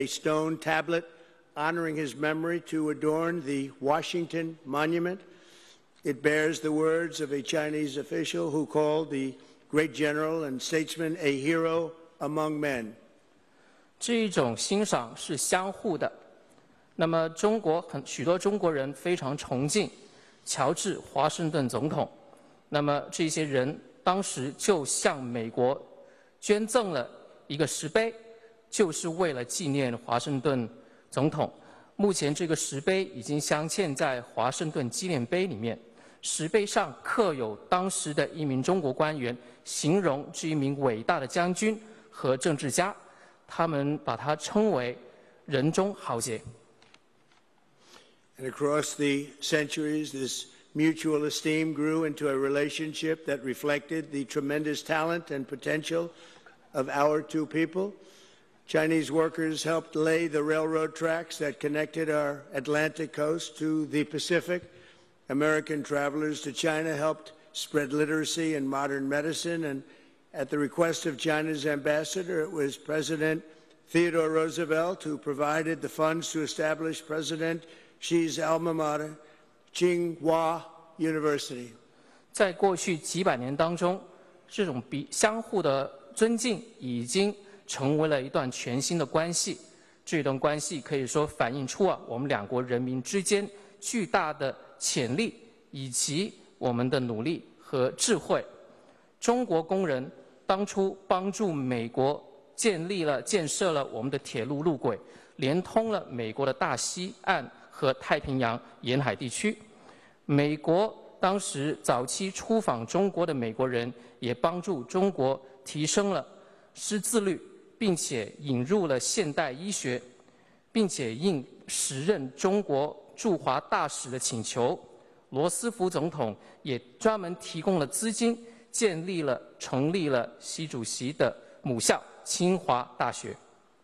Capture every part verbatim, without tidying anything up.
a stone tablet honoring his memory to adorn the Washington Monument. It bears the words of a Chinese official who called the great general and statesman a hero among men. 这一种欣赏是相互的。那么，中国很许多中国人非常崇敬乔治·华盛顿总统。那么，这些人当时就向美国捐赠了一个石碑，就是为了纪念华盛顿总统。目前，这个石碑已经镶嵌在华盛顿纪念碑里面。石碑上刻有当时的一名中国官员形容这一名伟大的将军和政治家，他们把他称为“人中豪杰”。 And across the centuries, this mutual esteem grew into a relationship that reflected the tremendous talent and potential of our two people. Chinese workers helped lay the railroad tracks that connected our Atlantic coast to the Pacific. American travelers to China helped spread literacy and modern medicine. And at the request of China's ambassador, it was President Theodore Roosevelt who provided the funds to establish President Xi's alma mater, Tsinghua University. 在过去几百年当中，这种比相互的尊敬已经成为了一段全新的关系。这段关系可以说反映出啊我们两国人民之间巨大的潜力以及我们的努力和智慧。中国工人当初帮助美国建立了、建设了我们的铁路路轨，连通了美国的大西岸和太平洋沿海地区。美国当时早期出访中国的美国人也帮助中国提升了识字率，并且引入了现代医学，并且应时任中国驻华大使的请求，罗斯福总统也专门提供了资金，建立了、成立了习主席的母校清华大学。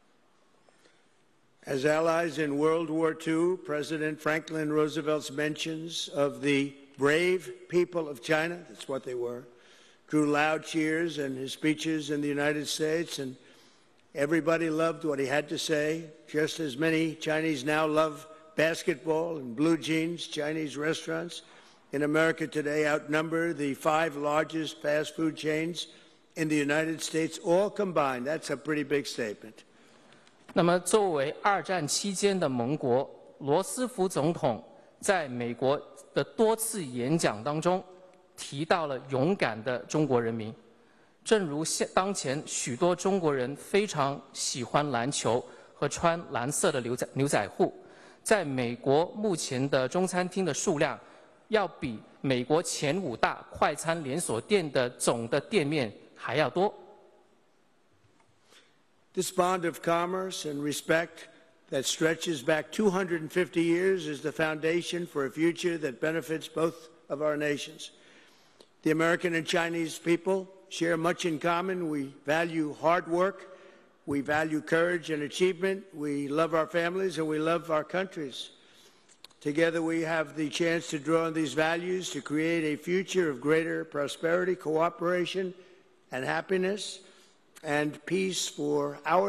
As allies in World War Two, President Franklin Roosevelt's mentions of the brave people of China, that's what they were, drew loud cheers in his speeches in the United States, and everybody loved what he had to say, just as many Chinese now love basketball and blue jeans. Chinese restaurants in America today outnumber the five largest fast food chains in the United States, all combined. That's a pretty big statement. 那么，作为二战期间的盟国，罗斯福总统在美国的多次演讲当中提到了勇敢的中国人民。正如现当前许多中国人非常喜欢篮球和穿蓝色的牛仔牛仔裤，在美国目前的中餐厅的数量要比美国前五大快餐连锁店的总的店面还要多。 This bond of commerce and respect that stretches back two hundred fifty years is the foundation for a future that benefits both of our nations. The American and Chinese people share much in common. We value hard work, we value courage and achievement, we love our families, and we love our countries. Together we have the chance to draw on these values to create a future of greater prosperity, cooperation, and happiness, and peace for our